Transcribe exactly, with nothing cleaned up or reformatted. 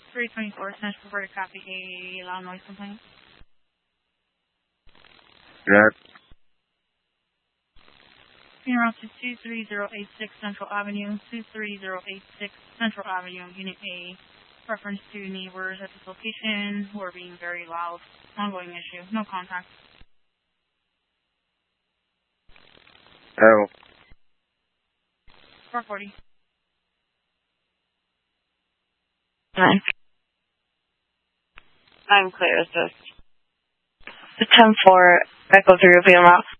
three twenty-four, Central Florida, copy a loud noise complaint. Yes. Funeral to two three zero eight six Central Avenue, two three zero eight six Central Avenue, Unit A. Reference to neighbors at this location who are being very loud. Ongoing issue. No contact. Oh. four forty. Nine. I'm clear assist. The ten four, Echo three will be unlocked.